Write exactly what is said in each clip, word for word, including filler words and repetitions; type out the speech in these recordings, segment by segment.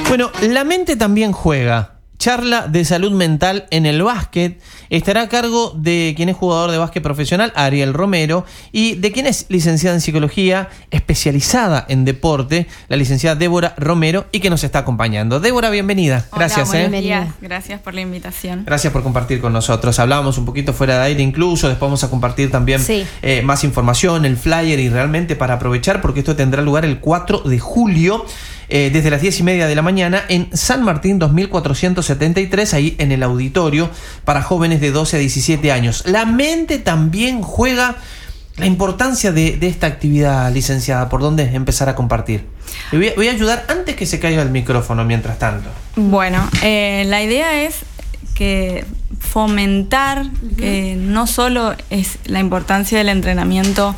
Bueno, la mente también juega. Charla de salud mental en el básquet. Estará a cargo de quien es jugador de básquet profesional, Ariel Romero, y de quien es licenciada en psicología, especializada en deporte, la licenciada Débora Romero, y que nos está acompañando. Débora, bienvenida. Gracias. Hola, buenos eh. días. Gracias por la invitación. Gracias por compartir con nosotros. Hablábamos un poquito fuera de aire incluso, después vamos a compartir también Sí. eh, más información, el flyer, y realmente para aprovechar, porque esto tendrá lugar el cuatro de julio, eh, desde las diez y media de la mañana, en San Martín dos mil cuatrocientos setenta y tres, ahí en el auditorio, para jóvenes de doce a diecisiete años. La mente también juega. La importancia de, de esta actividad, licenciada, ¿por dónde empezar a compartir? Le voy a, voy a ayudar antes que se caiga el micrófono mientras tanto. Bueno, eh, la idea es que fomentar uh-huh. que no solo es la importancia del entrenamiento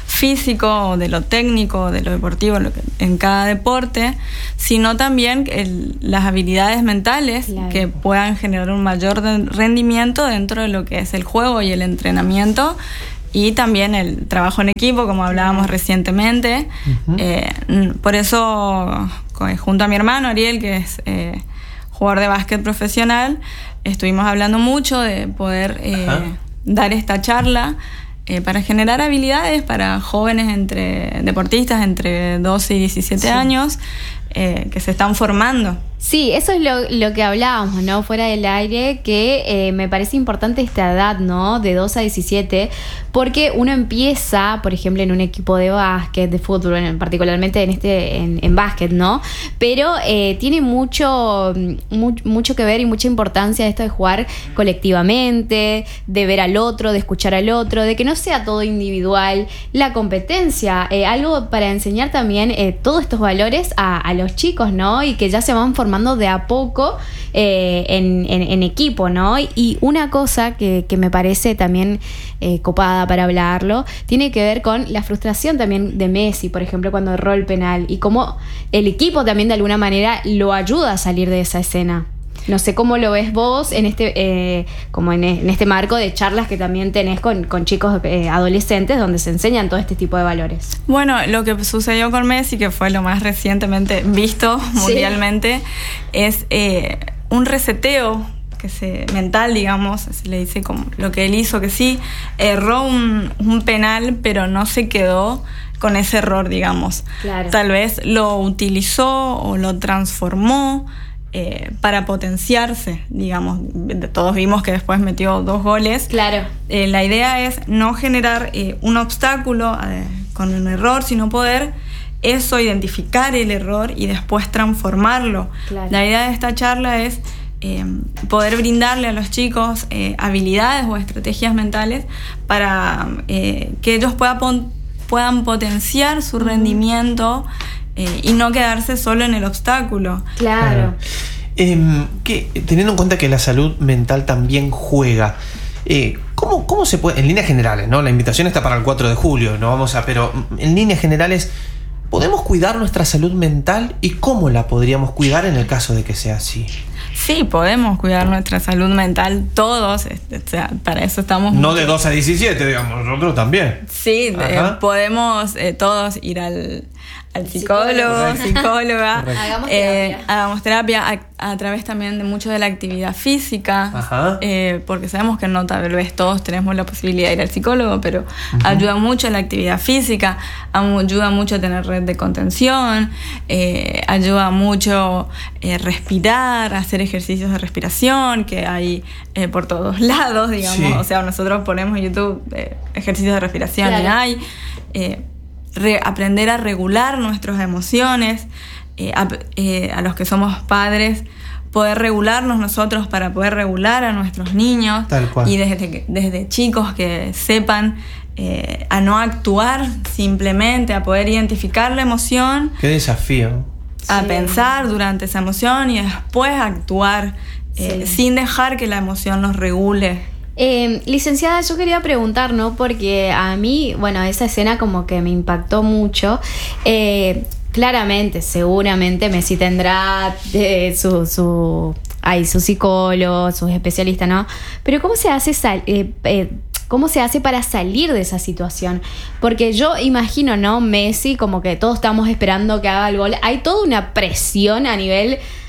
físico, de lo técnico, de lo deportivo lo que, en cada deporte, sino también el, las habilidades mentales claro. que puedan generar un mayor rendimiento dentro de lo que es el juego y el entrenamiento, y también el trabajo en equipo, como hablábamos recientemente. Uh-huh. Eh, por eso, junto a mi hermano Ariel, que es eh, jugador de básquet profesional, estuvimos hablando mucho de poder eh, dar esta charla eh, para generar habilidades para jóvenes entre deportistas entre doce y diecisiete sí. años eh, que se están formando. Sí, eso es lo, lo que hablábamos, ¿no? Fuera del aire, que eh, me parece importante esta edad, ¿no? De doce a diecisiete, porque uno empieza, por ejemplo, en un equipo de básquet, de fútbol, en, particularmente en este en, en básquet, ¿no? Pero eh, tiene mucho, mu- mucho que ver y mucha importancia esto de jugar colectivamente, de ver al otro, de escuchar al otro, de que no sea todo individual, la competencia, eh, algo para enseñar también eh, todos estos valores a, a los chicos, ¿no? Y que ya se van formando de a poco eh, en, en, en equipo, ¿no? Y una cosa que, que me parece también eh, copada para hablarlo, tiene que ver con la frustración también de Messi, por ejemplo, cuando erró el penal, y cómo el equipo también de alguna manera lo ayuda a salir de esa escena. No sé cómo lo ves vos en este eh, como en, en este marco de charlas que también tenés con, con chicos eh, adolescentes, donde se enseñan todo este tipo de valores. Bueno, lo que sucedió con Messi, que fue lo más recientemente visto mundialmente, sí. es eh, un reseteo que se, mental, digamos, se le dice como lo que él hizo, que sí, erró un, un penal, pero no se quedó con ese error, digamos. Claro. Tal vez lo utilizó o lo transformó Eh, para potenciarse, digamos. Todos vimos que después metió dos goles. Claro. Eh, la idea es no generar eh, un obstáculo eh, con un error, sino poder eso, identificar el error y después transformarlo. Claro. La idea de esta charla es eh, poder brindarle a los chicos eh, habilidades o estrategias mentales para eh, que ellos pueda pon- puedan potenciar su rendimiento Eh, y no quedarse solo en el obstáculo. Claro. Eh, que, teniendo en cuenta que la salud mental también juega, eh, ¿cómo, ¿cómo se puede, en líneas generales, ¿no? La invitación está para el cuatro de julio, no vamos a, pero en líneas generales, ¿podemos cuidar nuestra salud mental y cómo la podríamos cuidar en el caso de que sea así? Sí, podemos cuidar nuestra salud mental todos, este, o sea, para eso estamos... No mucho. de doce a diecisiete, digamos, nosotros también. Sí, eh, podemos eh, todos ir al... al psicólogo, Correcto. psicóloga, hagamos eh, terapia, hagamos terapia a, a través también de mucho de la actividad física, eh, porque sabemos que no tal vez todos tenemos la posibilidad de ir al psicólogo, pero uh-huh. ayuda mucho la actividad física, ayuda mucho a tener red de contención, eh, ayuda mucho eh, respirar, hacer ejercicios de respiración que hay eh, por todos lados, digamos, sí. O sea, nosotros ponemos en YouTube eh, ejercicios de respiración claro. y hay... Eh, Re, aprender a regular nuestras emociones, eh, a, eh, a los que somos padres, poder regularnos nosotros para poder regular a nuestros niños. Tal cual. Y desde, desde chicos que sepan eh, a no actuar simplemente, a poder identificar la emoción. Qué desafío. A sí. pensar durante esa emoción y después actuar eh, sí. sin dejar que la emoción nos regule. Eh, licenciada, yo quería preguntar, ¿no? Porque a mí, bueno, esa escena como que me impactó mucho. Eh, claramente, seguramente Messi tendrá eh, su, su, ay, su psicólogo, sus especialistas, ¿no? Pero ¿cómo se hace sal, eh, eh, ¿cómo se hace para salir de esa situación? Porque yo imagino, ¿no? Messi, como que todos estamos esperando que haga el gol. Hay toda una presión a nivel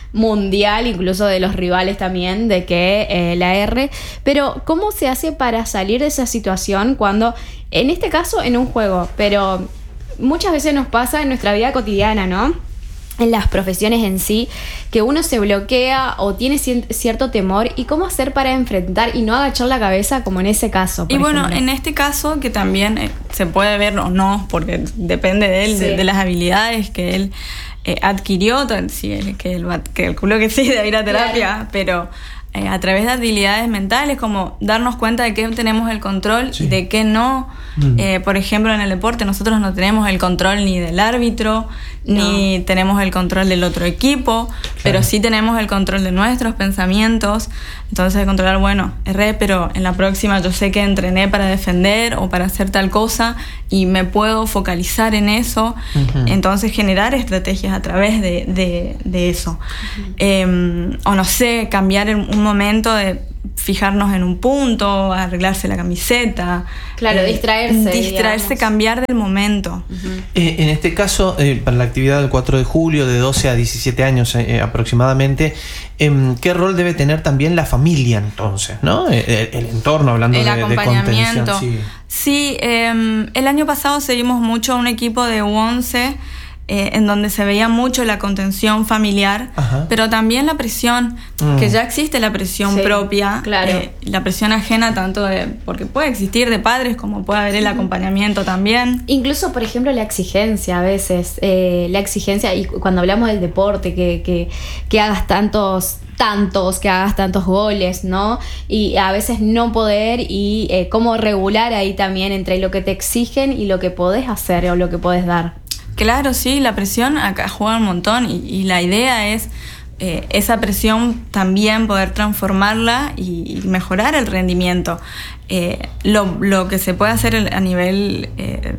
mundial, incluso de los rivales también, de que eh, la R. Pero ¿cómo se hace para salir de esa situación cuando, en este caso, en un juego, pero muchas veces nos pasa en nuestra vida cotidiana, ¿no? En las profesiones en sí, que uno se bloquea o tiene cierto temor, y cómo hacer para enfrentar y no agachar la cabeza como en ese caso, por Y bueno, ejemplo. en este caso, que también eh, se puede ver o no, porque depende de él, Sí. de, de las habilidades que él eh, adquirió, tan, sí, que él calculó que sí, de ir a terapia, claro. pero eh, a través de habilidades mentales, como darnos cuenta de que tenemos el control sí. y de que no. Mm. Eh, por ejemplo, en el deporte nosotros no tenemos el control ni del árbitro, no. ni tenemos el control del otro equipo, claro. pero sí tenemos el control de nuestros pensamientos. Entonces, controlar, bueno, erré, pero en la próxima yo sé que entrené para defender o para hacer tal cosa y me puedo focalizar en eso. Uh-huh. Entonces, generar estrategias a través de, de, de eso. Uh-huh. Eh, o no sé, cambiar en un momento de fijarnos en un punto, arreglarse la camiseta. Claro, eh, distraerse. Distraerse, digamos. Cambiar del momento. Uh-huh. Eh, en este caso, eh, para la actividad del cuatro de julio, de doce a diecisiete años eh, aproximadamente, eh, ¿qué rol debe tener también la familia entonces? ¿No? El, el entorno, hablando el de, de acompañamiento. contención. Sí, sí eh, el año pasado seguimos mucho a un equipo de U once, Eh, en donde se veía mucho la contención familiar, Ajá. pero también la presión, mm. que ya existe la presión sí, propia, claro. eh, la presión ajena tanto de, porque puede existir de padres como puede haber el acompañamiento también. Incluso, por ejemplo, la exigencia a veces, eh, la exigencia, y cuando hablamos del deporte, que, que, que hagas tantos... tantos, que hagas tantos goles, ¿no? Y a veces no poder, y eh, cómo regular ahí también entre lo que te exigen y lo que podés hacer o lo que podés dar. Claro, sí, la presión acá juega un montón, y, y la idea es eh, esa presión también poder transformarla y, y mejorar el rendimiento. Eh, lo, lo que se puede hacer a nivel eh,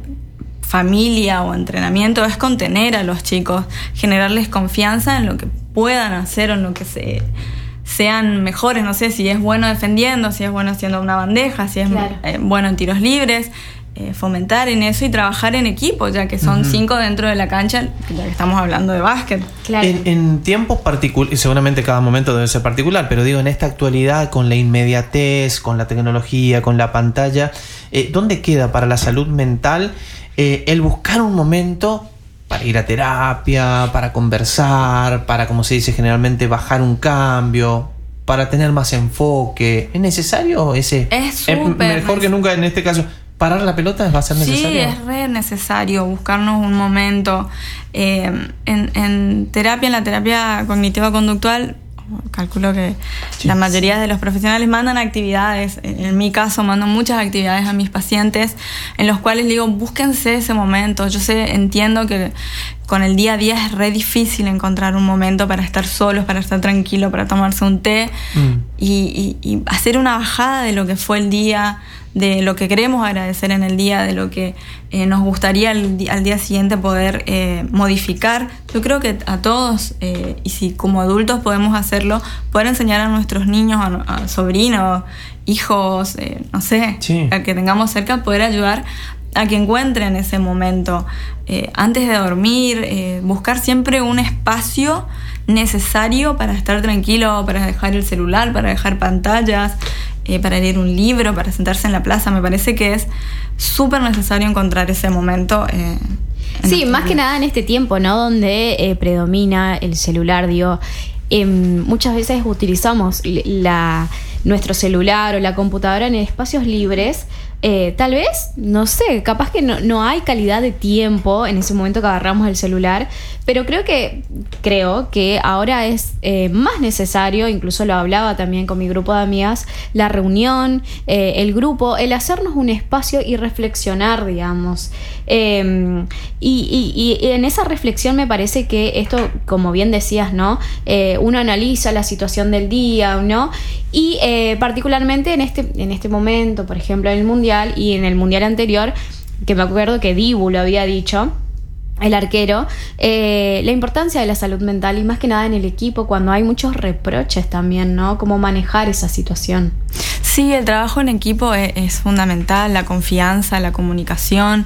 familia o entrenamiento es contener a los chicos, generarles confianza en lo que puedan hacer o en lo que se, sean mejores. No sé si es bueno defendiendo, si es bueno haciendo una bandeja, si es claro. eh, bueno en tiros libres. Eh, fomentar en eso y trabajar en equipo, ya que son uh-huh. cinco dentro de la cancha, ya que estamos hablando de básquet. Claro. En, en tiempos particulares, seguramente cada momento debe ser particular, pero digo, en esta actualidad, con la inmediatez, con la tecnología, con la pantalla, eh, ¿dónde queda para la salud mental eh, el buscar un momento para ir a terapia, para conversar, para, como se dice generalmente, bajar un cambio, para tener más enfoque? ¿Es necesario ese? Es súper eh, mejor que nunca en este caso. ¿Parar la pelota va a ser necesario? Sí, es re necesario buscarnos un momento. Eh, en, en terapia, en la terapia cognitiva-conductual, calculo que sí. la mayoría de los profesionales mandan actividades. En mi caso, mando muchas actividades a mis pacientes en los cuales les digo, búsquense ese momento. Yo sé, entiendo que con el día a día es re difícil encontrar un momento para estar solos, para estar tranquilo, para tomarse un té mm. y, y, y hacer una bajada de lo que fue el día, de lo que queremos agradecer en el día, de lo que eh, nos gustaría al, al día siguiente poder eh, modificar. Yo creo que a todos, eh, y si como adultos podemos hacerlo, poder enseñar a nuestros niños, a, a sobrinos, hijos, eh, no sé, sí. a que tengamos cerca, poder ayudar a que encuentren ese momento. Eh, antes de dormir, eh, buscar siempre un espacio necesario para estar tranquilo, para dejar el celular, para dejar pantallas, eh, para leer un libro, para sentarse en la plaza. Me parece que es súper necesario encontrar ese momento. Eh, sí, más vida. Que nada en este tiempo, ¿no? Donde eh, predomina el celular, digo. Eh, muchas veces utilizamos la, nuestro celular o la computadora en espacios libres. Eh, tal vez, no sé, capaz que no, no hay calidad de tiempo en ese momento que agarramos el celular, pero creo que creo que ahora es eh, más necesario, incluso lo hablaba también con mi grupo de amigas, la reunión, eh, el grupo, el hacernos un espacio y reflexionar, digamos. Eh, y, y, y en esa reflexión me parece que esto, como bien decías, ¿no? Eh, uno analiza la situación del día, ¿no? Y eh, particularmente en este, en este momento, por ejemplo, en el Mundial y en el Mundial anterior, que me acuerdo que Dibu lo había dicho, el arquero, eh, la importancia de la salud mental y más que nada en el equipo cuando hay muchos reproches también, ¿no? Cómo manejar esa situación. Sí. Sí, el trabajo en equipo es, es fundamental, la confianza, la comunicación.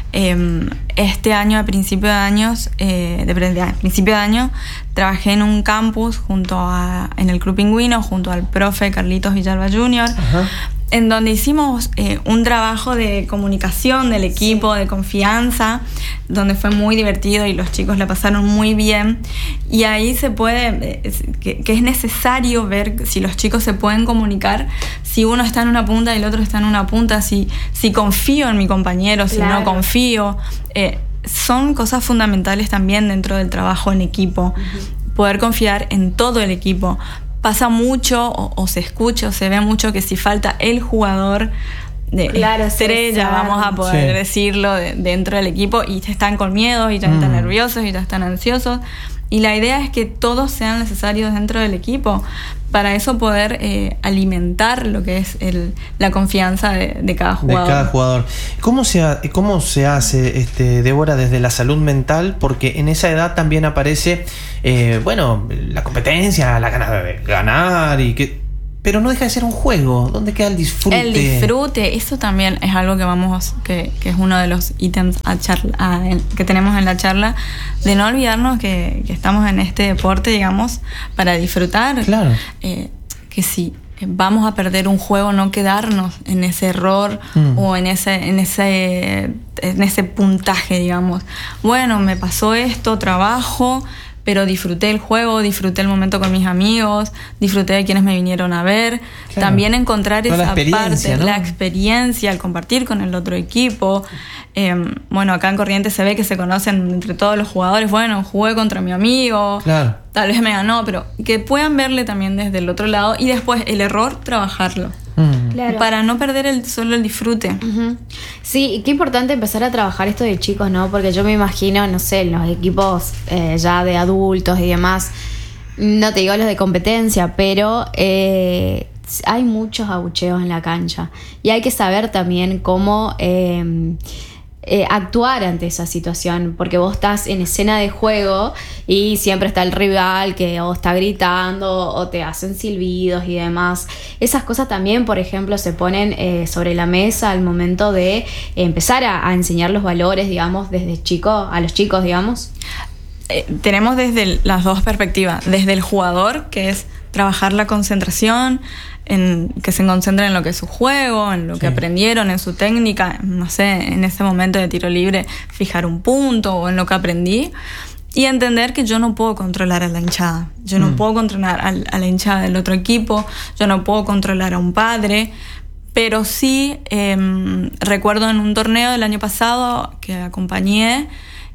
Eh, este año, a principio de años, eh, de, de, a principio de año, trabajé en un campus junto a, en el Club Pingüino, junto al profe Carlitos Villalba junior, Ajá. en donde hicimos eh, un trabajo de comunicación del equipo, sí. de confianza, donde fue muy divertido y los chicos la pasaron muy bien. Y ahí se puede, eh, que, que es necesario ver si los chicos se pueden comunicar, si uno está en una punta y el otro está en una punta, si, si confío en mi compañero, si claro. no confío. Eh, son cosas fundamentales también dentro del trabajo en equipo. Uh-huh. Poder confiar en todo el equipo. Pasa mucho, o, o se escucha, o se ve mucho que si falta el jugador de claro, estrella, sí, vamos a poder sí. decirlo, de, dentro del equipo, y están con miedo, y ya mm. están nerviosos, y ya están ansiosos. Y la idea es que todos sean necesarios dentro del equipo, para eso poder eh, alimentar lo que es el, la confianza de, de cada jugador. De cada jugador. ¿Cómo se, ha, cómo se hace, este, Débora, desde la salud mental? Porque en esa edad también aparece, eh, bueno, la competencia, la gana de ganar, y que, pero no deja de ser un juego. ¿Dónde queda el disfrute? El disfrute, eso también es algo que vamos, que, que es uno de los ítems a charla, a, que tenemos en la charla, de no olvidarnos que, que estamos en este deporte, digamos, para disfrutar. Claro. Eh, que si vamos a perder un juego, no quedarnos en ese error mm. o en ese, en ese, en ese puntaje, digamos. Bueno, me pasó esto, trabajo, pero disfruté el juego, disfruté el momento con mis amigos, disfruté de quienes me vinieron a ver. Claro. También encontrar Toda esa la parte, ¿no? la experiencia, el compartir con el otro equipo. Eh, bueno, acá en Corrientes se ve que se conocen entre todos los jugadores. Bueno, jugué contra mi amigo, claro. tal vez me ganó, pero que puedan verle también desde el otro lado, y después el error, trabajarlo. Mm. Claro. Para no perder el, solo el disfrute. Uh-huh. Sí, y qué importante empezar a trabajar esto de chicos, ¿no? Porque yo me imagino, no sé, los equipos eh, ya de adultos y demás, no te digo los de competencia, pero eh, hay muchos abucheos en la cancha. Y hay que saber también cómo eh, eh, actuar ante esa situación, porque vos estás en escena de juego y siempre está el rival que o está gritando o te hacen silbidos y demás. Esas cosas también, por ejemplo, se ponen eh, sobre la mesa al momento de eh, empezar a, a enseñar los valores, digamos, desde chico a los chicos, digamos. Eh, tenemos desde el, las dos perspectivas, desde el jugador, que es trabajar la concentración, en que se concentren en lo que es su juego, en lo sí. que aprendieron, en su técnica, no sé, en ese momento de tiro libre, fijar un punto, o en lo que aprendí, y entender que yo no puedo controlar a la hinchada, yo mm. no puedo controlar a, a la hinchada del otro equipo, yo no puedo controlar a un padre, pero sí eh, recuerdo en un torneo del año pasado que acompañé,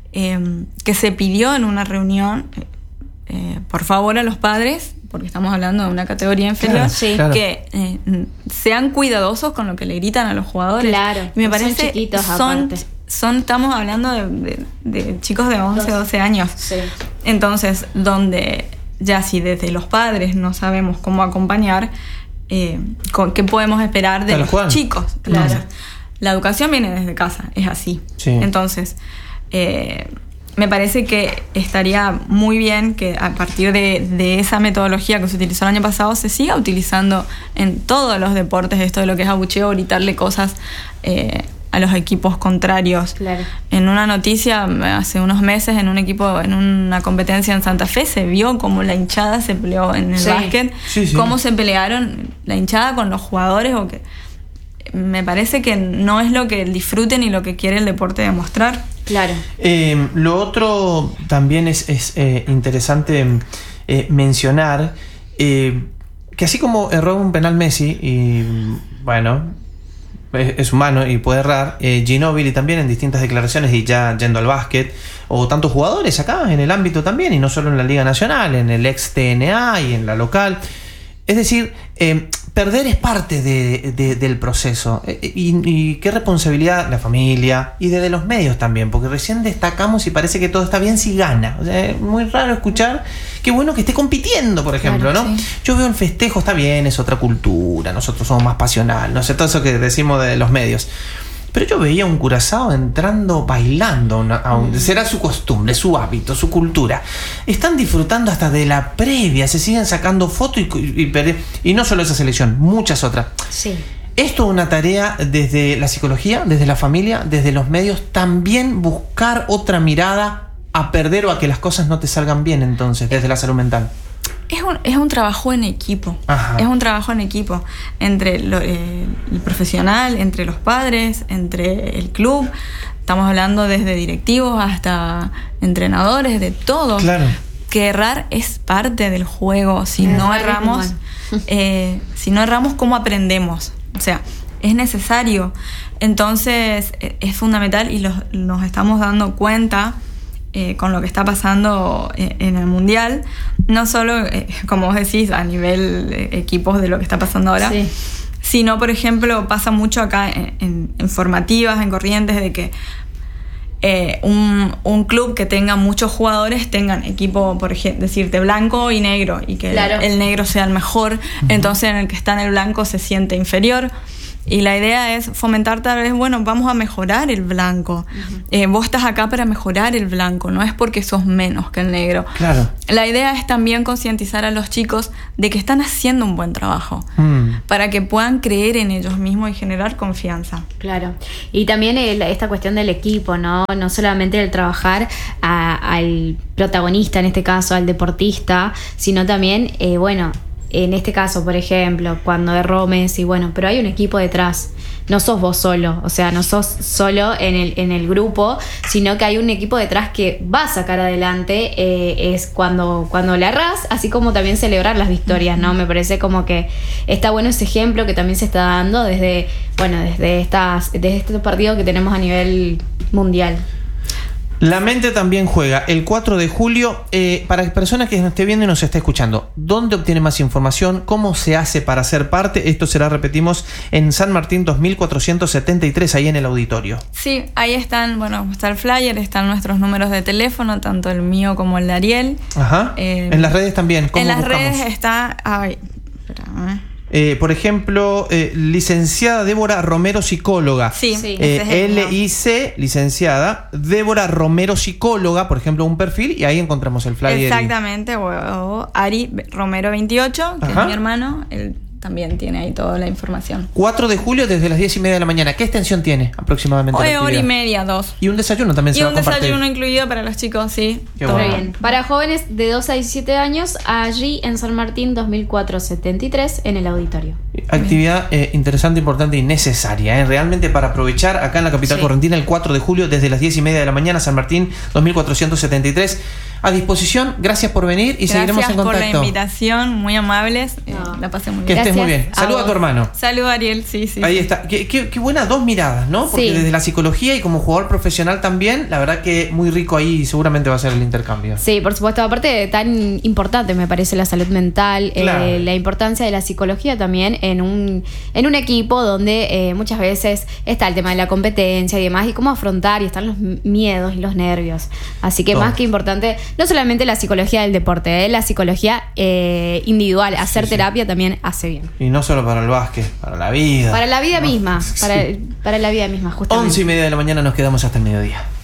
eh, que se pidió en una reunión, eh, por favor a los padres, porque estamos hablando de una categoría inferior, claro, sí. claro. que eh, sean cuidadosos con lo que le gritan a los jugadores. Claro, y me parece son chiquitos son, aparte. Son, estamos hablando de, de, de chicos de once, doce años. Sí. Entonces, donde ya si desde los padres no sabemos cómo acompañar, eh, con, ¿qué podemos esperar de Tal los cual. chicos? Claro. La educación viene desde casa, es así. Sí. Entonces, eh, me parece que estaría muy bien que a partir de, de esa metodología que se utilizó el año pasado se siga utilizando en todos los deportes, esto de lo que es abucheo, gritarle cosas eh, a los equipos contrarios. Claro. En una noticia hace unos meses, en un equipo, en una competencia en Santa Fe, se vio cómo la hinchada se peleó en el sí. básquet, sí, sí. cómo se pelearon la hinchada con los jugadores, o que me parece que no es lo que disfruten y lo que quiere el deporte demostrar. Claro. Eh, lo otro también es, es eh, interesante eh, mencionar eh, que así como erró un penal Messi, y bueno, es, es humano y puede errar, eh, Ginóbili también en distintas declaraciones, y ya yendo al básquet, o tantos jugadores acá en el ámbito también, y no solo en la Liga Nacional, en el ex T N A y en la local. Es decir, eh, perder es parte de, de, del proceso. Eh, y, y qué responsabilidad la familia y desde los medios también, porque recién destacamos y parece que todo está bien si gana. O sea, es muy raro escuchar qué bueno que esté compitiendo, por ejemplo, claro, ¿no? Sí. Yo veo el festejo, está bien, es otra cultura, nosotros somos más pasional, no sé, todo eso que decimos de los medios. Pero yo veía un Curazao entrando bailando, a una, a un, será su costumbre, su hábito, su cultura. Están disfrutando hasta de la previa, se siguen sacando fotos y, y, y, y no solo esa selección, muchas otras. Sí. Esto es una tarea desde la psicología, desde la familia, desde los medios, también buscar otra mirada a perder o a que las cosas no te salgan bien, entonces, desde la salud mental. Es un, es un trabajo en equipo. Ajá. Es un trabajo en equipo entre lo, eh, el profesional, entre los padres, entre el club. Estamos hablando desde directivos hasta entrenadores, de todos. Claro. Que errar es parte del juego. Si es no erramos, eh, si no erramos, ¿cómo aprendemos? O sea, es necesario. Entonces, es fundamental y los, nos estamos dando cuenta eh, con lo que está pasando en el Mundial. No solo, eh, como vos decís, a nivel eh, equipos de lo que está pasando ahora, sí. Sino, por ejemplo, pasa mucho acá en, en, en formativas, en Corrientes, de que eh, un, un club que tenga muchos jugadores tengan equipo, por ejemplo, decirte blanco y negro, y que claro. el, el negro sea el mejor, uh-huh. Entonces en el que está en el blanco se siente inferior. Y la idea es fomentar tal vez, bueno, vamos a mejorar el blanco. Uh-huh. Eh, vos estás acá para mejorar el blanco, no es porque sos menos que el negro. Claro. La idea es también concientizar a los chicos de que están haciendo un buen trabajo, mm. para que puedan creer en ellos mismos y generar confianza. Claro. Y también el, esta cuestión del equipo, ¿no? No solamente el trabajar a, al protagonista, en este caso, al deportista, sino también, eh, bueno... En este caso, por ejemplo, cuando erró Messi, bueno, pero hay un equipo detrás. No sos vos solo, o sea, no sos solo en el, en el grupo, sino que hay un equipo detrás que va a sacar adelante. Eh, es cuando, cuando la errás, así como también celebrar las victorias, ¿no? Me parece como que está bueno ese ejemplo que también se está dando desde, bueno, desde estas, desde estos partidos que tenemos a nivel mundial. La mente también juega. El cuatro de julio, eh, para personas que nos esté viendo y nos esté escuchando, ¿dónde obtiene más información? ¿Cómo se hace para ser parte? Esto será, repetimos, en San Martín dos mil cuatrocientos setenta y tres, ahí en el auditorio. Sí, ahí están, bueno, está el flyer, están nuestros números de teléfono, tanto el mío como el de Ariel. Ajá. Eh, en las redes también. ¿Cómo en las buscamos? redes está... Ay, espera, Eh, por ejemplo, eh, licenciada Débora Romero, psicóloga. Sí, sí. Eh, L I C, licenciada Débora Romero, psicóloga, por ejemplo, un perfil, y ahí encontramos el flyer. Exactamente, y... o, o Ari Romero veintiocho, que Ajá. es mi hermano, él también tiene ahí toda la información. cuatro de julio desde las diez y media de la mañana. ¿Qué extensión tiene aproximadamente? Hoy hora y media, dos. Y un desayuno también y se va a compartir. Y un desayuno incluido para los chicos, sí. Qué todo bueno. bien. Para jóvenes de doce a diecisiete años, allí en San Martín dos mil cuatrocientos setenta y tres, en el auditorio. Actividad eh, interesante, importante y necesaria, ¿eh? Realmente para aprovechar acá en la capital sí. correntina el cuatro de julio desde las diez y media de la mañana, San Martín dos mil cuatrocientos setenta y tres. A disposición, gracias por venir y gracias seguiremos en contacto. Gracias por la invitación, muy amables, no. eh, la pasé muy que bien. Que estés muy bien. Saluda a tu hermano. Saluda a Ariel, sí, sí. Ahí sí. está. Qué, qué, qué buenas dos miradas, ¿no? Porque sí. desde la psicología y como jugador profesional también, la verdad que muy rico ahí y seguramente va a ser el intercambio. Sí, por supuesto. Aparte, tan importante me parece la salud mental, claro. eh, la importancia de la psicología también en un, en un equipo donde eh, muchas veces está el tema de la competencia y demás, y cómo afrontar, y están los miedos y los nervios. Así que Todo. más que importante, no solamente la psicología del deporte, ¿eh? la psicología eh, individual, hacer sí, terapia sí. también hace bien. Y no solo para el básquet, para la vida. Para la vida no. misma, sí. para, para la vida misma, justamente. Once y media de la mañana nos quedamos hasta el mediodía.